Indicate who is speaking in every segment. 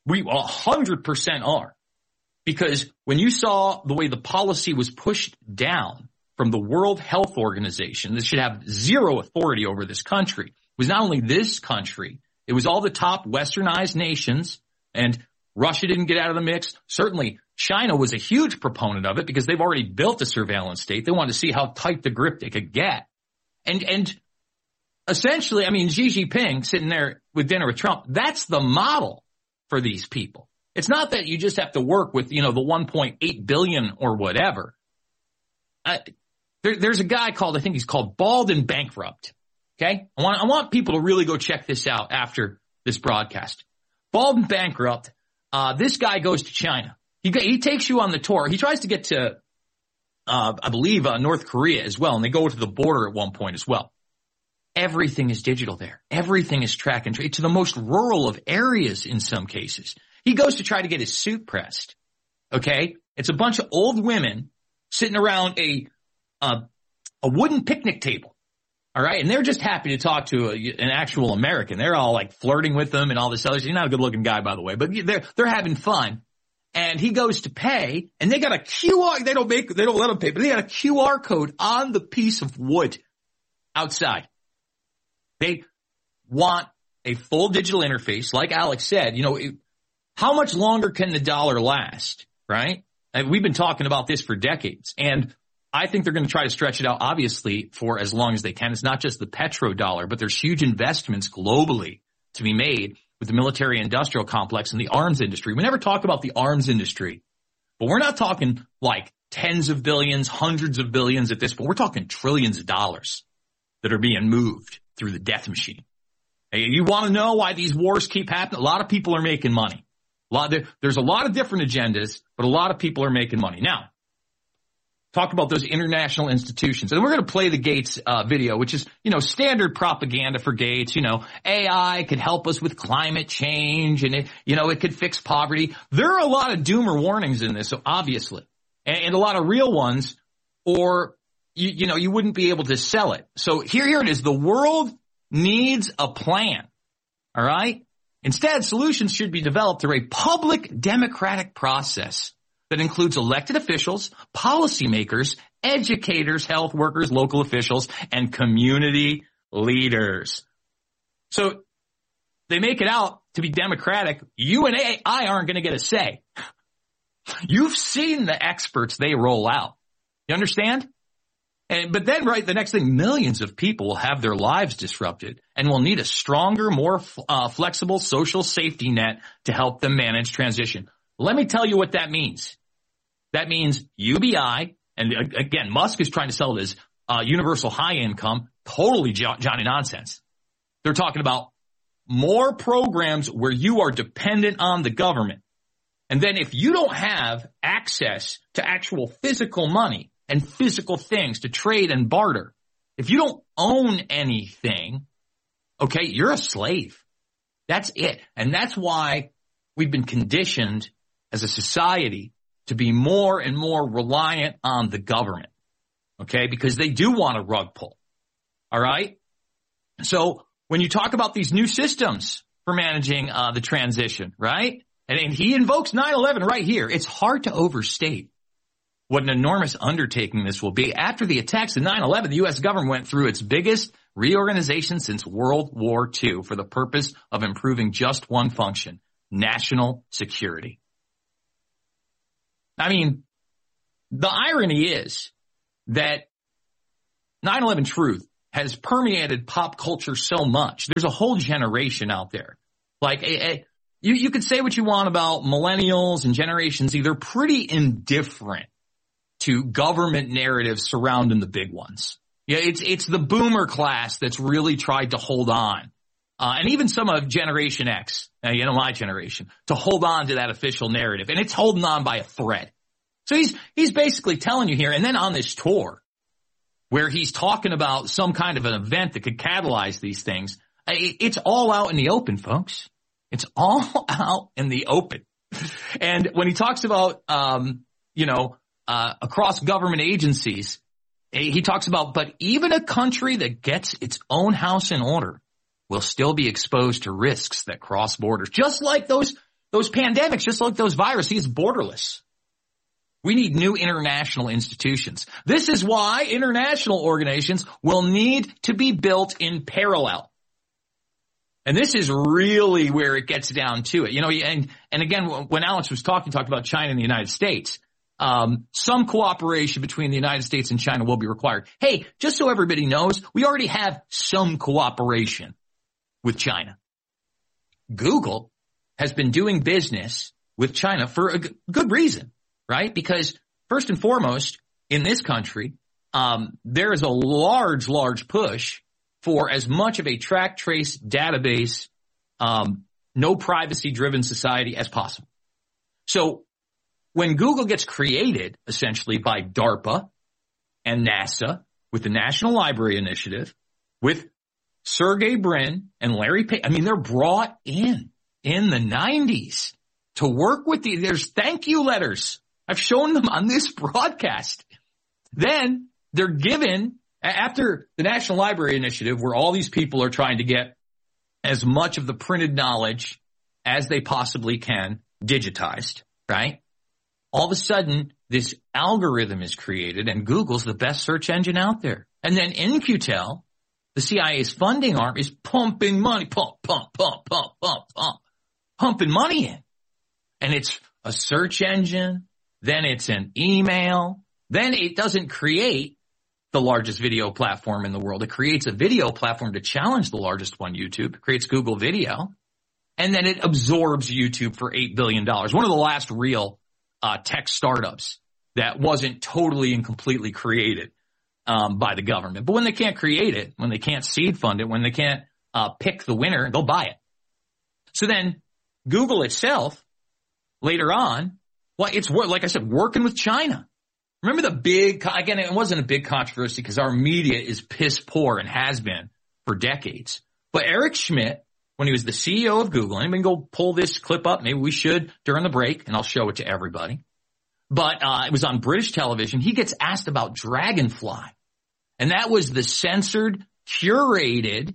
Speaker 1: We 100% are. Because when you saw the way the policy was pushed down from the World Health Organization, that should have zero authority over this country, it was not only this country, it was all the top westernized nations, and Russia didn't get out of the mix. Certainly, China was a huge proponent of it because they've already built a surveillance state. They wanted to see how tight the grip they could get. And essentially, I mean, Xi Jinping sitting there with dinner with Trump, that's the model for these people. It's not that you just have to work with, the 1.8 billion or whatever. There's a guy I think he's called Bald and Bankrupt. Okay. I want people to really go check this out after this broadcast. Bald and Bankrupt. This guy goes to China. He takes you on the tour. He tries to get to, I believe, North Korea as well. And they go to the border at one point as well. Everything is digital there. Everything is track and trace to the most rural of areas in some cases. He goes to try to get his suit pressed. Okay. It's a bunch of old women sitting around a wooden picnic table. All right. And they're just happy to talk to an actual American. They're all like flirting with them and all this other. He's not a good looking guy, by the way, but they're having fun. And he goes to pay and they got a QR. They don't let him pay, but they got a QR code on the piece of wood outside. They want a full digital interface. Like Alex said, how much longer can the dollar last? Right. And we've been talking about this for decades, and I think they're going to try to stretch it out, obviously, for as long as they can. It's not just the petrodollar, but there's huge investments globally to be made with the military industrial complex and the arms industry. We never talk about the arms industry, but we're not talking like tens of billions, hundreds of billions at this point. We're talking trillions of dollars that are being moved through the death machine. Hey, you want to know why these wars keep happening? A lot of people are making money. There's a lot of different agendas, but a lot of people are making money. Now, talk about those international institutions. And we're going to play the Gates video, which is, standard propaganda for Gates. AI could help us with climate change and it could fix poverty. There are a lot of doomer warnings in this, so obviously, and a lot of real ones, or you wouldn't be able to sell it. So here it is. The world needs a plan. All right. Instead, solutions should be developed through a public democratic process that includes elected officials, policymakers, educators, health workers, local officials, and community leaders. So they make it out to be democratic. You and I aren't going to get a say. You've seen the experts they roll out. You understand? But then, right, the next thing, millions of people will have their lives disrupted and will need a stronger, more flexible social safety net to help them manage transition. Let me tell you what that means. That means UBI, and again, Musk is trying to sell it as universal high income, totally Johnny nonsense. They're talking about more programs where you are dependent on the government. And then if you don't have access to actual physical money and physical things to trade and barter, if you don't own anything, okay, you're a slave. That's it. And that's why we've been conditioned as a society to be more and more reliant on the government, okay, because they do want a rug pull, all right? So when you talk about these new systems for managing the transition, right, and he invokes 9/11 right here, it's hard to overstate what an enormous undertaking this will be. After the attacks of 9/11, the U.S. government went through its biggest reorganization since World War II for the purpose of improving just one function, national security. I mean, the irony is that 9/11 truth has permeated pop culture so much. There's a whole generation out there. Like, you could say what you want about millennials and Generation Z. They're pretty indifferent to government narratives surrounding the big ones. Yeah, it's the boomer class that's really tried to hold on. And even some of Generation X, my generation, to hold on to that official narrative. And it's holding on by a thread. So he's basically telling you here, and then on this tour, where he's talking about some kind of an event that could catalyze these things, it's all out in the open, folks. It's all out in the open. And when he talks about, across government agencies, he talks about, but even a country that gets its own house in order will still be exposed to risks that cross borders. Just like those those pandemics, just like those viruses, borderless. We need new international institutions. This is why international organizations will need to be built in parallel. And this is really where it gets down to it. You know, and again, when Alex was talked about China and the United States, some cooperation between the United States and China will be required. Hey, just so everybody knows, we already have some cooperation with China. Google has been doing business with China for a good reason. Right? Because first and foremost, in this country, there is a large push for as much of a track, trace, database, no privacy driven society as possible. So when Google gets created essentially by DARPA and NASA with the National Library Initiative, with Sergey Brin and Larry Page, I mean, they're brought in the 90s to work with there's thank you letters. I've shown them on this broadcast. Then they're given, after the National Library Initiative, where all these people are trying to get as much of the printed knowledge as they possibly can digitized, right? All of a sudden, this algorithm is created, and Google's the best search engine out there. And then In-Q-Tel, the CIA's funding arm, is pumping money, pumping money in. And it's a search engine. Then it's an email. Then it doesn't create the largest video platform in the world. It creates a video platform to challenge the largest one, YouTube. It creates Google Video. And then it absorbs YouTube for $8 billion. One of the last real tech startups that wasn't totally and completely created by the government. But when they can't create it, when they can't seed fund it, when they can't pick the winner, they'll buy it. So then Google itself, later on, well, it's like I said, working with China. Remember the big, again, it wasn't a big controversy because our media is piss poor and has been for decades. But Eric Schmidt, when he was the CEO of Google, anybody go pull this clip up? Maybe we should during the break, and I'll show it to everybody. But it was on British television. He gets asked about Dragonfly. And that was the censored, curated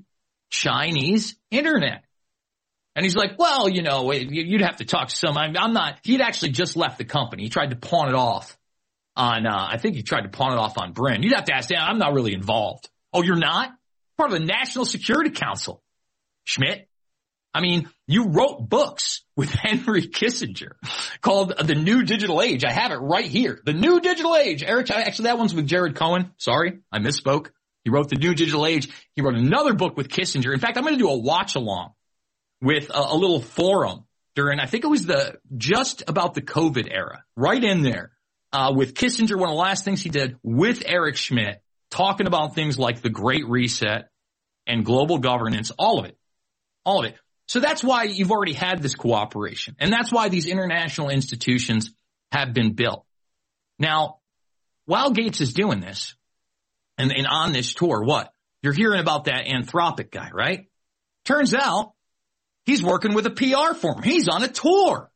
Speaker 1: Chinese internet. And he's like, well, you know, you'd have to talk to someone. I'm not. He'd actually just left the company. He tried to pawn it off on, I think he tried to pawn it off on Brin. You'd have to ask him. I'm not really involved. Oh, you're not? Part of the National Security Council, Schmidt. I mean, you wrote books with Henry Kissinger called The New Digital Age. I have it right here. The New Digital Age. Eric, actually, that one's with Jared Cohen. Sorry, I misspoke. He wrote The New Digital Age. He wrote another book with Kissinger. In fact, I'm going to do a watch along with a little forum during, I think it was just about the COVID era, right in there, with Kissinger. One of the last things he did with Eric Schmidt, talking about things like the Great Reset and global governance, all of it. So that's why you've already had this cooperation. And that's why these international institutions have been built. Now, while Gates is doing this and on this tour, what? You're hearing about that Anthropic guy, right? Turns out, he's working with a PR firm. He's on a tour.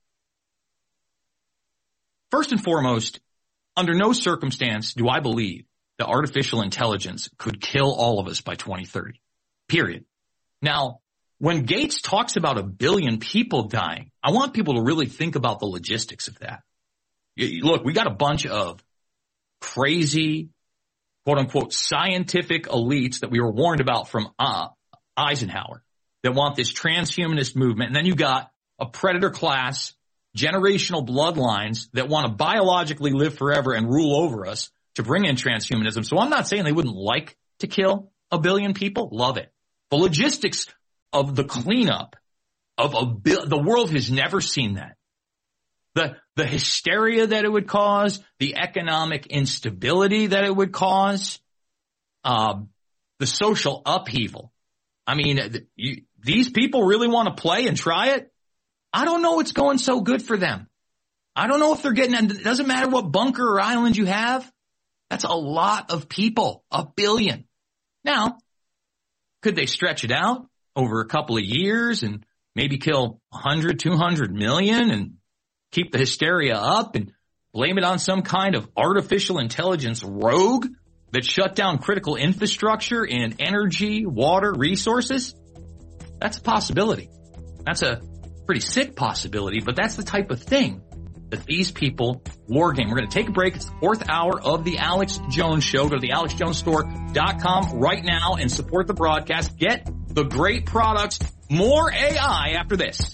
Speaker 1: First and foremost, under no circumstance do I believe that artificial intelligence could kill all of us by 2030. Period. Now, when Gates talks about 1 billion people dying, I want people to really think about the logistics of that. Look, we got a bunch of crazy, quote unquote, scientific elites that we were warned about from Eisenhower that want this transhumanist movement. And then you got a predator class, generational bloodlines that want to biologically live forever and rule over us to bring in transhumanism. So I'm not saying they wouldn't like to kill 1 billion people. Love it. The logistics of the cleanup of the world has never seen that. The hysteria that it would cause, the economic instability that it would cause, the social upheaval. I mean, these people really want to play and try it. I don't know what's going so good for them. I don't know if they're getting, and it doesn't matter what bunker or island you have. That's a lot of people, 1 billion. Now, could they stretch it out over a couple of years and maybe kill 100, 200 million and keep the hysteria up and blame it on some kind of artificial intelligence rogue that shut down critical infrastructure in energy, water, resources? That's a possibility. That's pretty sick possibility, but that's the type of thing that these people war game. We're going to take a break. It's the fourth hour of the Alex Jones Show. Go to the AlexJonesStore.com right now and support the broadcast. Get the great products, more AI after this.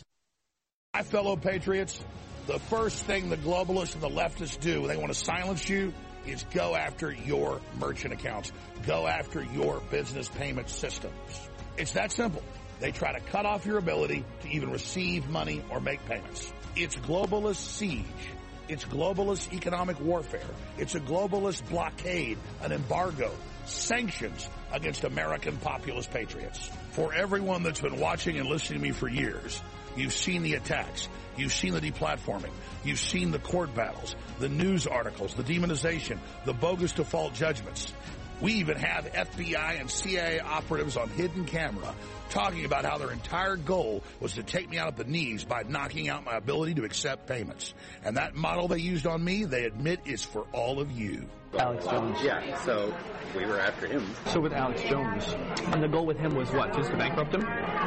Speaker 2: My fellow patriots, the first thing the globalists and the leftists do when they want to silence you is go after your merchant accounts. Go after your business payment systems. It's that simple. They try to cut off your ability to even receive money or make payments. It's globalist siege. It's globalist economic warfare. It's a globalist blockade, an embargo, sanctions against American populist patriots. For everyone that's been watching and listening to me for years, you've seen the attacks. You've seen the deplatforming. You've seen the court battles, the news articles, the demonization, the bogus default judgments. We even have FBI and CIA operatives on hidden camera talking about how their entire goal was to take me out at the knees by knocking out my ability to accept payments. And that model they used on me, they admit, is for all of you.
Speaker 3: Alex Jones.
Speaker 4: Yeah, so we were after him.
Speaker 3: So with Alex Jones, and the goal with him was what, just to bankrupt him?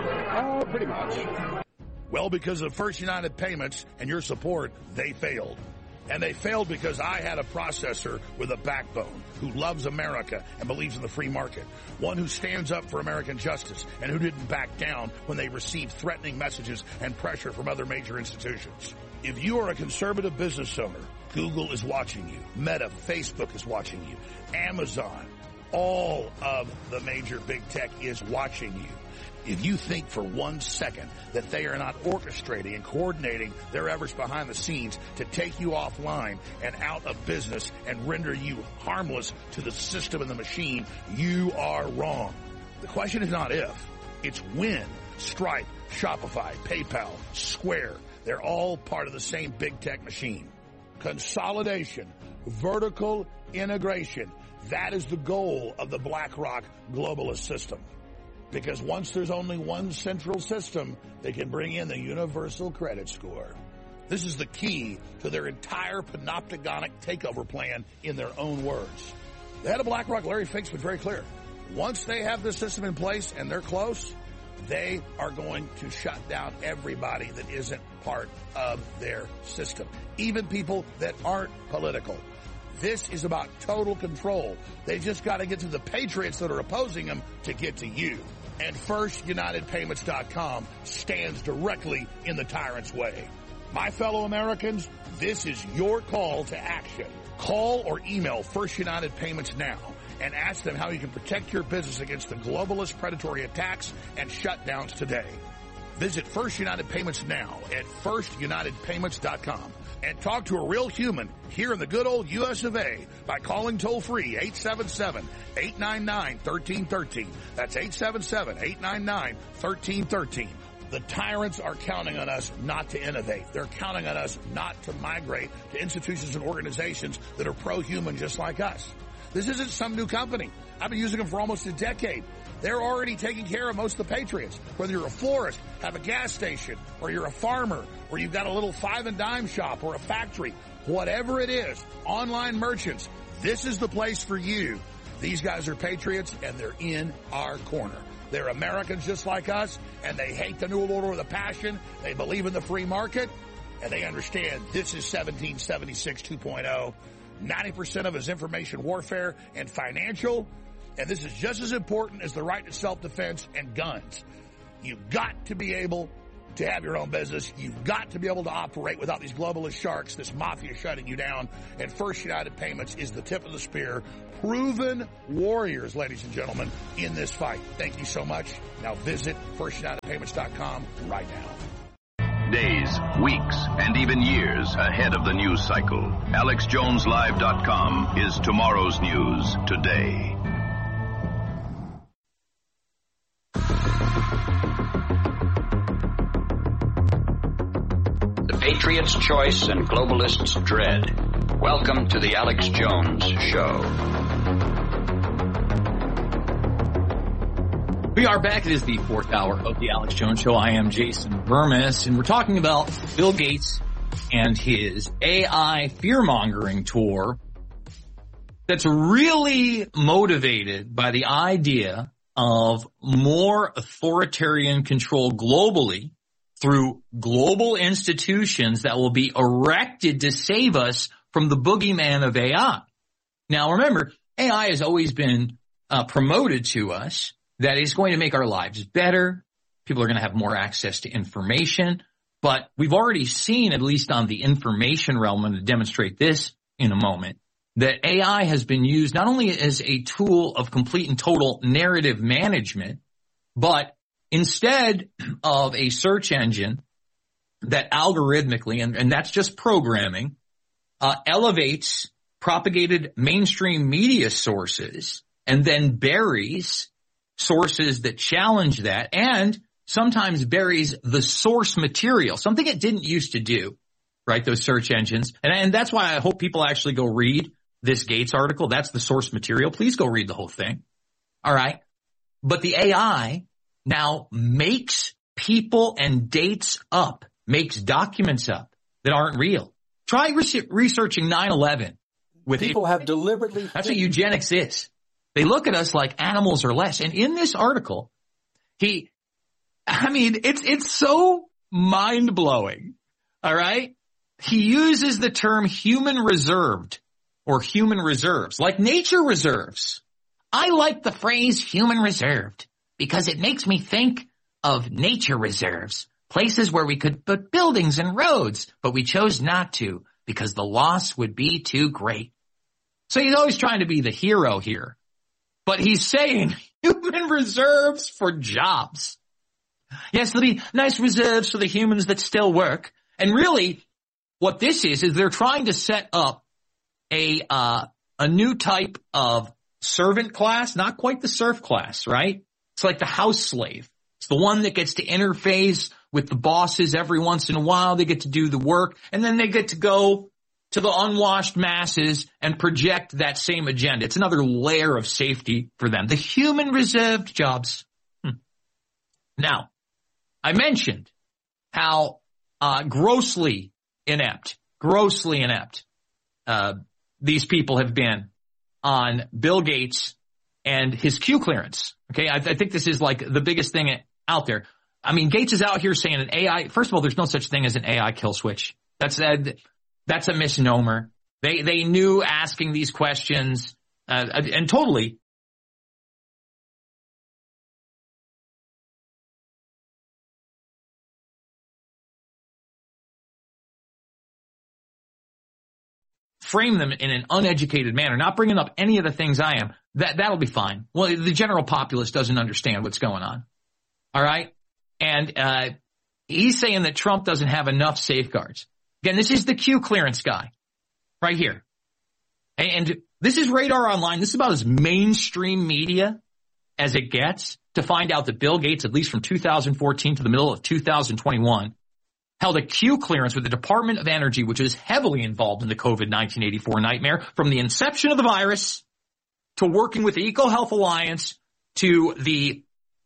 Speaker 4: Pretty much.
Speaker 2: Well, because of First United Payments and your support, they failed. And they failed because I had a processor with a backbone who loves America and believes in the free market. One who stands up for American justice and who didn't back down when they received threatening messages and pressure from other major institutions. If you are a conservative business owner, Google is watching you. Meta, Facebook is watching you. Amazon, all of the major big tech is watching you. If you think for 1 second that they are not orchestrating and coordinating their efforts behind the scenes to take you offline and out of business and render you harmless to the system and the machine, you are wrong. The question is not if, it's when. Stripe, Shopify, PayPal, Square, they're all part of the same big tech machine. Consolidation, vertical integration, that is the goal of the BlackRock globalist system. Because once there's only one central system, they can bring in the universal credit score. This is the key to their entire panopticonic takeover plan in their own words. The head of BlackRock, Larry Fink's been very clear. Once they have this system in place and they're close, they are going to shut down everybody that isn't part of their system, even people that aren't political. This is about total control. They just got to get to the patriots that are opposing them to get to you. And FirstUnitedPayments.com stands directly in the tyrant's way. My fellow Americans, this is your call to action. Call or email First United Payments now and ask them how you can protect your business against the globalist predatory attacks and shutdowns today. Visit First United Payments now at FirstUnitedPayments.com and talk to a real human here in the good old US of A by calling toll-free 877-899-1313. That's 877-899-1313. The tyrants are counting on us not to innovate. They're counting on us not to migrate to institutions and organizations that are pro-human just like us. This isn't some new company. I've been using them for almost a decade. They're already taking care of most of the patriots. Whether you're a florist, have a gas station, or you're a farmer, or you've got a little five and dime shop or a factory, whatever it is, online merchants, this is the place for you. These guys are patriots and they're in our corner. They're Americans just like us, and they hate the New World Order with a passion. They believe in the free market, and they understand this is 1776 2.0. 90% of it is information warfare and financial. And this is just as important as the right to self-defense and guns. You've got to be able to have your own business. You've got to be able to operate without these globalist sharks, this mafia shutting you down. And First United Payments is the tip of the spear. Proven warriors, ladies and gentlemen, in this fight. Thank you so much. Now visit FirstUnitedPayments.com right now.
Speaker 5: Days, weeks, and even years ahead of the news cycle. AlexJonesLive.com is tomorrow's news today.
Speaker 6: The Patriots' choice and globalists' dread. Welcome to the Alex Jones Show.
Speaker 1: We are back. It is the fourth hour of the Alex Jones Show. I am Jason Burmis, and we're talking about Bill Gates and his AI fear-mongering tour that's really motivated by the idea of more authoritarian control globally through global institutions that will be erected to save us from the boogeyman of AI. Now, remember, AI has always been promoted to us that it's going to make our lives better. People are going to have more access to information. But we've already seen, at least on the information realm, and to demonstrate this in a moment, that AI has been used not only as a tool of complete and total narrative management, but instead of a search engine that algorithmically, and that's just programming, elevates propagated mainstream media sources and then buries sources that challenge that, and sometimes buries the source material, something it didn't used to do, right, those search engines. And that's why I hope people actually go read this Gates article. That's the source material. Please go read the whole thing. All right. But the AI now makes people and dates up, makes documents up that aren't real. Try researching 9/11 with
Speaker 7: people have deliberately.
Speaker 1: That's what eugenics is. They look at us like animals or less. And in this article, it's so mind blowing. All right. He uses the term human reserved or human reserves, like nature reserves. I like the phrase human reserved because it makes me think of nature reserves, places where we could put buildings and roads, but we chose not to because the loss would be too great. So he's always trying to be the hero here, but he's saying human reserves for jobs. Yes, there'll be nice reserves for the humans that still work. And really, what this is they're trying to set up a new type of servant class, not quite the serf class, right? It's like the house slave. It's the one that gets to interface with the bosses every once in a while. They get to do the work, and then they get to go to the unwashed masses and project that same agenda. It's another layer of safety for them. The human reserved jobs. Now, I mentioned how grossly inept these people have been on Bill Gates and his Q clearance. Okay, I think this is like the biggest thing out there. I mean, Gates is out here saying an AI. First of all, there's no such thing as an AI kill switch. That's a misnomer. They knew asking these questions and totally. Frame them in an uneducated manner, not bringing up any of the things I am, that'll be fine. Well, the general populace doesn't understand what's going on. All right? And he's saying that Trump doesn't have enough safeguards. Again, this is the Q clearance guy right here. And this is Radar Online. This is about as mainstream media as it gets to find out that Bill Gates, at least from 2014 to the middle of 2021, held a Q clearance with the Department of Energy, which is heavily involved in the COVID-1984 nightmare, from the inception of the virus to working with the EcoHealth Alliance to the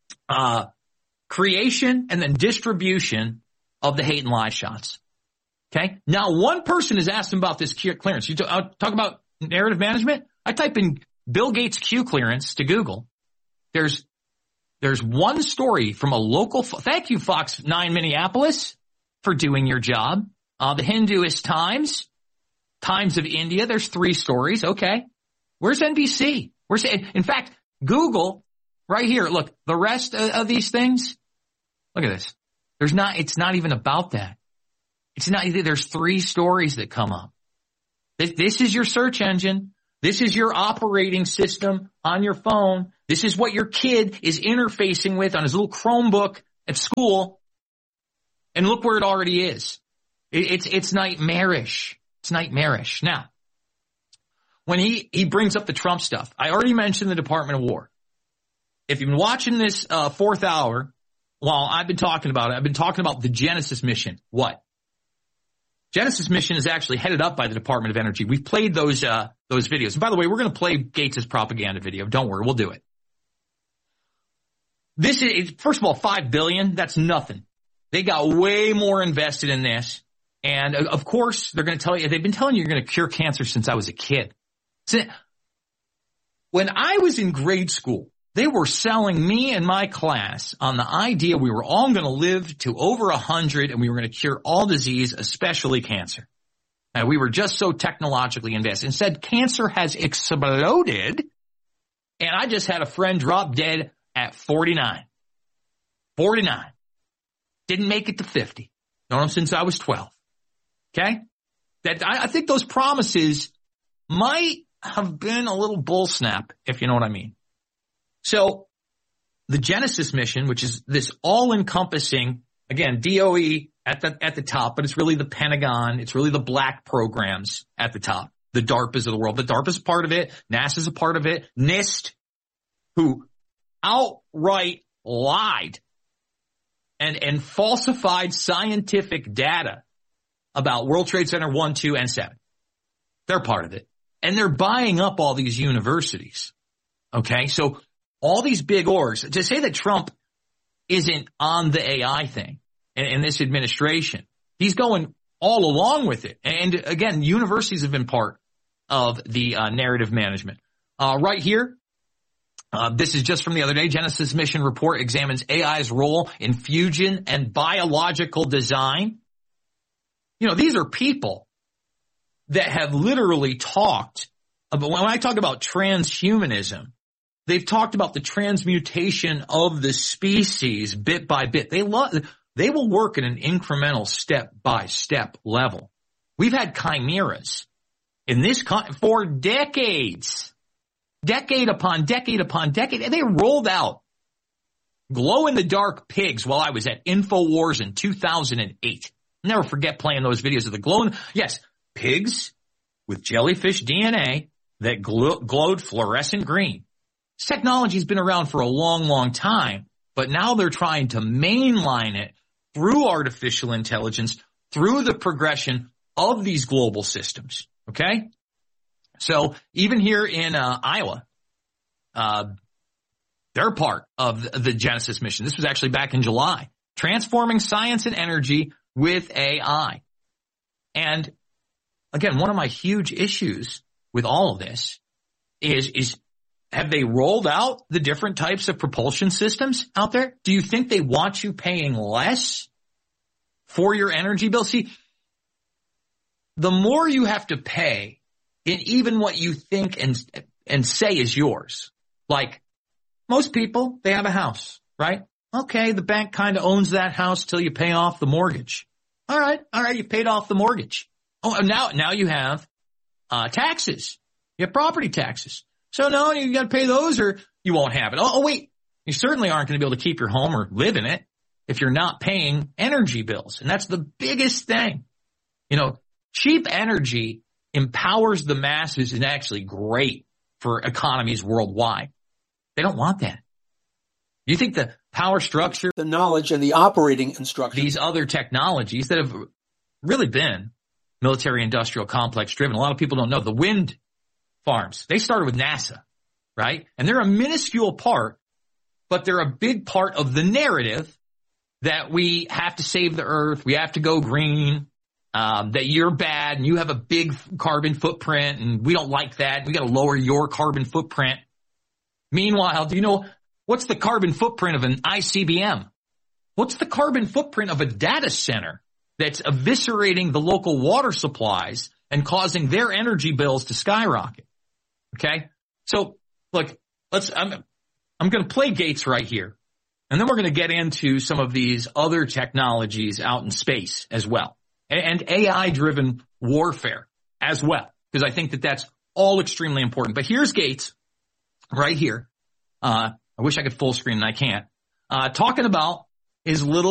Speaker 1: creation and then distribution of the hate and lie shots. Okay? Now, one person has asked him about this Q clearance. You talk about narrative management? I type in Bill Gates Q clearance to Google. There's one story from a local, thank you, Fox 9 Minneapolis, for doing your job. The Hinduist Times of India, there's 3 stories. Okay. Where's NBC? In fact, Google, right here, look, the rest of these things, look at this. It's not even about that. There's 3 stories that come up. This is your search engine. This is your operating system on your phone. This is what your kid is interfacing with on his little Chromebook at school. And look where it already is. It's nightmarish. It's nightmarish. Now, when he brings up the Trump stuff, I already mentioned the Department of War. If you've been watching this 4th hour, while I've been talking about it, I've been talking about the Genesis mission. What? Genesis mission is actually headed up by the Department of Energy. We've played those videos. And by the way, we're going to play Gates' propaganda video. Don't worry, we'll do it. This is, first of all, $5 billion. That's nothing. They got way more invested in this. And of course, they're going to tell you, they've been telling you you're going to cure cancer since I was a kid. So, when I was in grade school, They were selling me and my class on the idea we were all going to live to over 100 and we were going to cure all disease, especially cancer. And we were just so technologically advanced. Instead, cancer has exploded, and I just had a friend drop dead at 49. 49. Didn't make it to 50. Known him since I was 12. Okay? I think those promises might have been a little bull snap, if you know what I mean. So the Genesis mission, which is this all-encompassing, again, DOE at the top, but it's really the Pentagon, it's really the black programs at the top, the DARPAs of the world. The DARPA's a part of it, NASA's a part of it, NIST, who outright lied and falsified scientific data about World Trade Center 1, 2, and 7. They're part of it. And they're buying up all these universities. Okay, so all these big orgs, to say that Trump isn't on the AI thing in this administration, he's going all along with it. And again, universities have been part of the narrative management. Right here, this is just from the other day. Genesis mission report examines AI's role in fusion and biological design. You know, these are people that have literally talked about, when I talk about transhumanism, they've talked about the transmutation of the species bit by bit. They will work at an incremental step-by-step level. We've had chimeras in this for decades, decade upon decade upon decade, and they rolled out glow-in-the-dark pigs while I was at InfoWars in 2008. Never forget playing those videos of the glowing. Yes, pigs with jellyfish DNA that glowed fluorescent green. This technology's been around for a long, long time, but now they're trying to mainline it through artificial intelligence, through the progression of these global systems. Okay? So even here in Iowa, they're part of the Genesis mission. This was actually back in July. Transforming science and energy with AI. And again, one of my huge issues with all of this is have they rolled out the different types of propulsion systems out there? Do you think they want you paying less for your energy bill? See, the more you have to pay in even what you think and say is yours, like most people, they have a house, right? Okay, the bank kind of owns that house till you pay off the mortgage. All right, you paid off the mortgage. Oh, now you have taxes. You have property taxes. So no, you got to pay those or you won't have it. Oh, wait, you certainly aren't going to be able to keep your home or live in it if you're not paying energy bills. And that's the biggest thing. You know, cheap energy empowers the masses and actually great for economies worldwide. They don't want that. You think the power structure,
Speaker 7: the knowledge and the operating instructions,
Speaker 1: these other technologies that have really been military industrial complex driven. A lot of people don't know the wind farms. They started with NASA, right? And they're a minuscule part, but they're a big part of the narrative that we have to save the earth. We have to go green, that you're bad and you have a big carbon footprint and we don't like that. We got to lower your carbon footprint. Meanwhile, do you know what's the carbon footprint of an ICBM? What's the carbon footprint of a data center that's eviscerating the local water supplies and causing their energy bills to skyrocket? Okay? So, look, I'm going to play Gates right here. And then we're going to get into some of these other technologies out in space as well. And AI-driven warfare as well. Because I think that that's all extremely important. But here's Gates right here. I wish I could full screen and I can't. Talking about his little